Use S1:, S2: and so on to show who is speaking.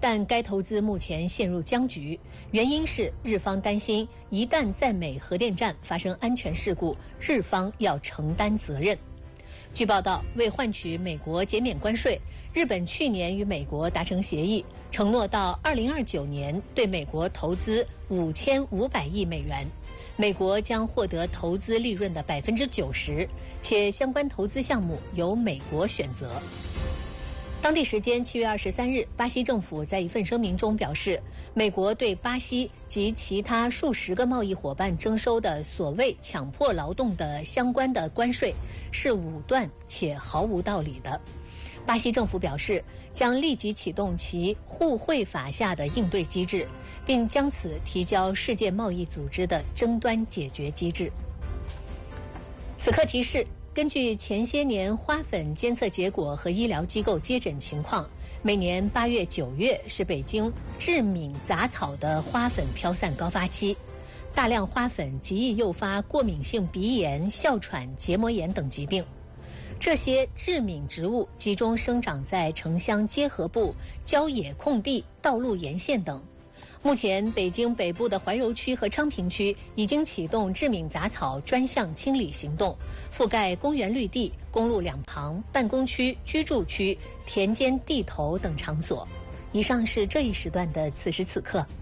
S1: 但该投资目前陷入僵局，原因是日方担心一旦在美核电站发生安全事故，日方要承担责任。据报道，为换取美国减免关税，日本去年与美国达成协议，承诺到2029年对美国投资5500亿美元，美国将获得投资利润的90%，且相关投资项目由美国选择。当地时间7月23日，巴西政府在一份声明中表示，美国对巴西及其他数十个贸易伙伴征收的所谓强迫劳动的相关的关税是武断且毫无道理的。巴西政府表示，将立即启动其互惠法下的应对机制，并将此提交世界贸易组织的争端解决机制。此刻提示，根据前些年花粉监测结果和医疗机构接诊情况，每年8月、9月是北京致敏杂草的花粉飘散高发期，大量花粉极易诱发过敏性鼻炎、哮喘、结膜炎等疾病。这些致敏植物集中生长在城乡结合部、郊野空地、道路沿线等。目前，北京北部的怀柔区和昌平区已经启动致敏杂草专项清理行动，覆盖公园绿地、公路两旁、办公区、居住区、田间地头等场所。以上是这一时段的此时此刻。